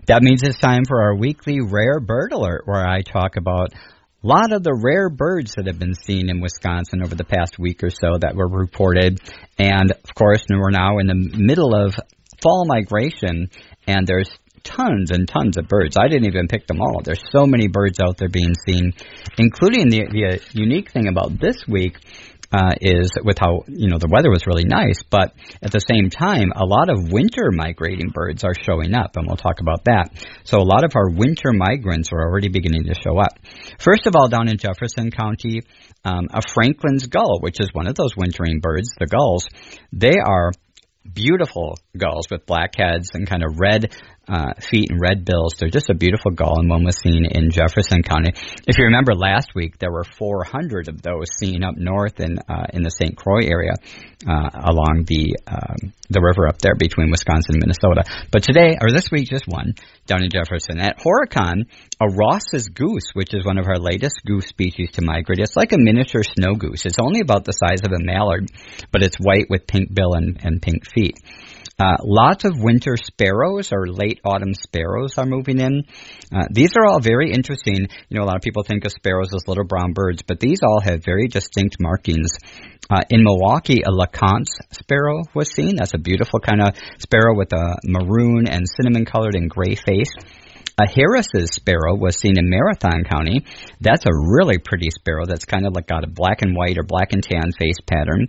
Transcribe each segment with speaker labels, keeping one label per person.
Speaker 1: That means it's time for our weekly Rare Bird Alert, where I talk about a lot of the rare birds that have been seen in Wisconsin over the past week or so that were reported. And, of course, we're now in the middle of fall migration, and there's tons and tons of birds. I didn't even pick them all. There's so many birds out there being seen, including the unique thing about this week is with how, the weather was really nice, but at the same time, a lot of winter migrating birds are showing up, and we'll talk about that. So a lot of our winter migrants are already beginning to show up. First of all, down in Jefferson County, a Franklin's gull, which is one of those wintering birds, the gulls, they are beautiful gulls with black heads and kind of red feet and red bills. They're just a beautiful gull, and one was seen in Jefferson County. If you remember last week, there were 400 of those seen up north in the St. Croix area along the river up there between Wisconsin and Minnesota. But today, or this week, just one down in Jefferson. At Horicon, a Ross's goose, which is one of our latest goose species to migrate. It's like a miniature snow goose. It's only about the size of a mallard, but it's white with pink bill and pink feet. Lots of winter sparrows or late autumn sparrows are moving in. These are all very interesting. A lot of people think of sparrows as little brown birds, but these all have very distinct markings. In Milwaukee, a LeConte's sparrow was seen. That's a beautiful kind of sparrow with a maroon and cinnamon-colored and gray face. A Harris's sparrow was seen in Marathon County. That's a really pretty sparrow that's kind of like got a black and white or black and tan face pattern.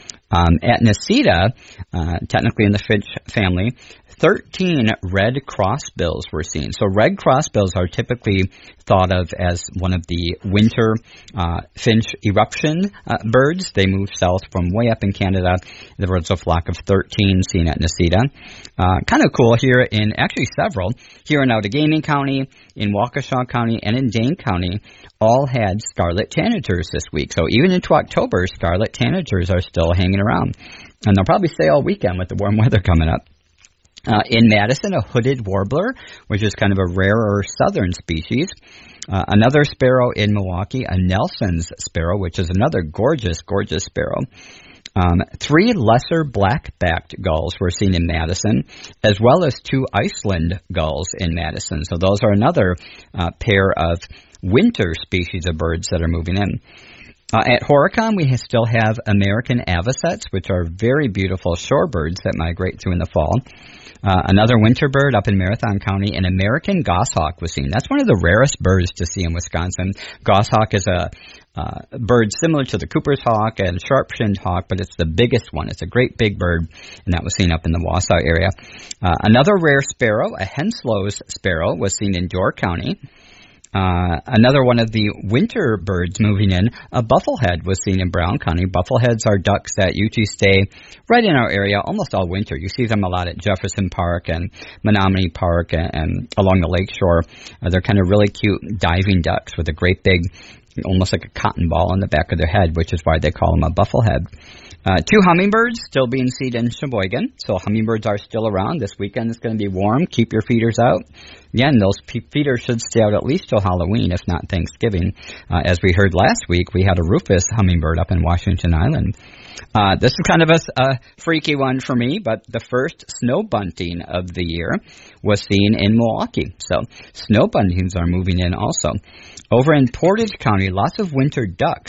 Speaker 1: At Necedah, technically in the finch family, 13 red crossbills were seen. So red crossbills are typically thought of as one of the winter finch eruption birds. They move south from way up in Canada. There was a flock of 13 seen at Necedah. Kind of cool here in, actually several, here in Outagamie County, in Waukesha County, and in Dane County, all had scarlet tanagers this week. So even into October, scarlet tanagers are still hanging around. And they'll probably stay all weekend with the warm weather coming up. In Madison, a hooded warbler, which is kind of a rarer southern species. Another sparrow in Milwaukee, a Nelson's sparrow, which is another gorgeous, gorgeous sparrow. 3 lesser black-backed gulls were seen in Madison, as well as 2 Iceland gulls in Madison. So those are another pair of winter species of birds that are moving in. At Horicon, we still have American avocets, which are very beautiful shorebirds that migrate through in the fall. Another winter bird up in Marathon County, an American goshawk was seen. That's one of the rarest birds to see in Wisconsin. Goshawk is a bird similar to the Cooper's hawk and sharp-shinned hawk, but it's the biggest one. It's a great big bird, and that was seen up in the Wausau area. Another rare sparrow, a Henslow's sparrow, was seen in Door County. Another one of the winter birds moving in, a bufflehead, was seen in Brown County. Buffleheads are ducks that usually stay right in our area almost all winter. You see them a lot at Jefferson Park and Menominee Park and along the lake shore. They're kind of really cute diving ducks with a great big, almost like a cotton ball on the back of their head, which is why they call them a bufflehead. 2 hummingbirds still being seen in Sheboygan, so hummingbirds are still around. This weekend it's going to be warm. Keep your feeders out. Again, those feeders should stay out at least till Halloween, if not Thanksgiving. As we heard last week, we had a Rufus hummingbird up in Washington Island. This is kind of a freaky one for me, but the first snow bunting of the year was seen in Milwaukee. So snow buntings are moving in also. Over in Portage County, lots of winter ducks